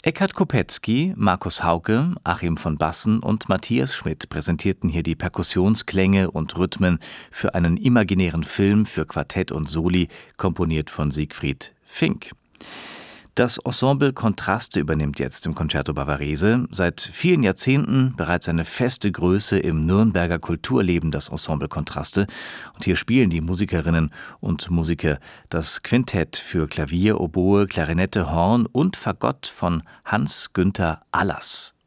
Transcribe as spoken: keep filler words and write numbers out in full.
Eckhard Kopetzky, Markus Hauke, Achim von Bassen und Matthias Schmidt präsentierten hier die Perkussionsklänge und Rhythmen für einen imaginären Film für Quartett und Soli, komponiert von Siegfried Fink. Das Ensemble Kontraste übernimmt jetzt im Concerto Bavarese seit vielen Jahrzehnten bereits eine feste Größe im Nürnberger Kulturleben, das Ensemble Kontraste. Und hier spielen die Musikerinnen und Musiker das Quintett für Klavier, Oboe, Klarinette, Horn und Fagott von Hans-Günther Allers.